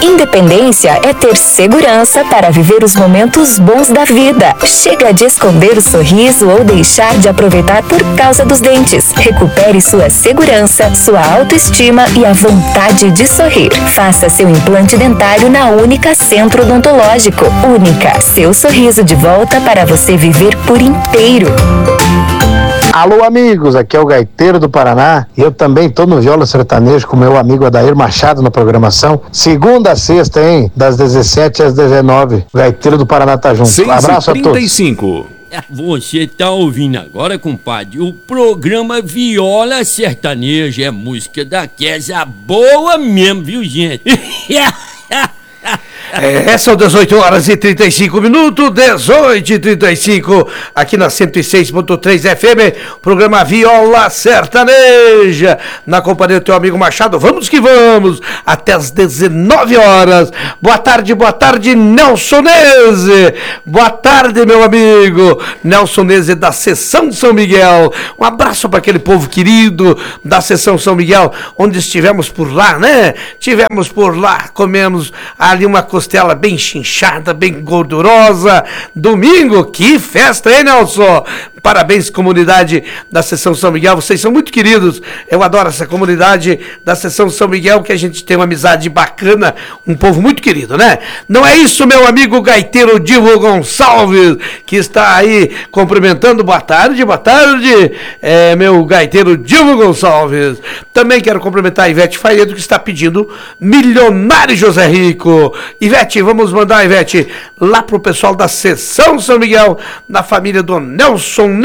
Independência é ter segurança para viver os momentos bons da vida. Chega de esconder o sorriso ou deixar de aproveitar por causa dos dentes. Recupere sua segurança, sua autoestima e a vontade de sorrir. Faça seu implante dentário na Única Centro Odontológico. Única, seu sorriso de volta para você viver por inteiro. Alô, amigos, aqui é o Gaiteiro do Paraná. Eu também tô no Viola Sertanejo com meu amigo Adair Machado na programação. Segunda a sexta, hein? Das 17 às 19. O Gaiteiro do Paraná tá junto. Um abraço a todos. 6h35. Você tá ouvindo agora, compadre, o programa Viola Sertanejo. É música daquela boa mesmo, viu, gente? São 18 horas e 35 minutos, 18h35, aqui na 106.3 FM, programa Viola Sertaneja, na companhia do teu amigo Machado. Vamos que vamos, até as 19 horas. Boa tarde, Nelson Neze. Boa tarde, meu amigo Nelson Neze, da Seção São Miguel. Um abraço para aquele povo querido da Seção São Miguel, onde estivemos por lá, né? Tivemos por lá, comemos ali uma costela bem chinchada, bem gordurosa. Domingo, que festa, hein, Nelson? Parabéns, comunidade da Seção São Miguel, vocês são muito queridos. Eu adoro essa comunidade da Seção São Miguel, que a gente tem uma amizade bacana, um povo muito querido, né? Não é isso, meu amigo gaiteiro Divo Gonçalves, que está aí cumprimentando. Boa tarde, meu gaiteiro Divo Gonçalves. Também quero cumprimentar a Ivete Faedo, que está pedindo Milionário José Rico. Ivete, vamos mandar, Ivete, lá pro pessoal da Seção São Miguel, na família do Nelson